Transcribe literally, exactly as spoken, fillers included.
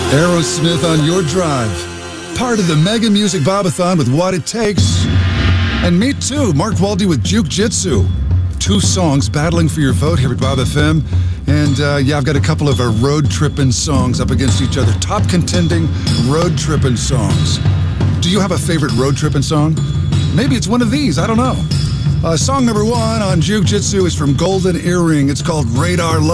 Aerosmith on your drive. Part of the Mega Music Bobathon with What It Takes. And me too, Mark Waldy with Juke Jitsu. Two songs battling for your vote here at Bob F M. And uh, yeah, I've got a couple of our road trippin' songs up against each other. Top contending road trippin' songs. Do you have a favorite road trippin' song? Maybe it's one of these, I don't know. Uh, song number one on Juke Jitsu is from Golden Earring. It's called Radar Love.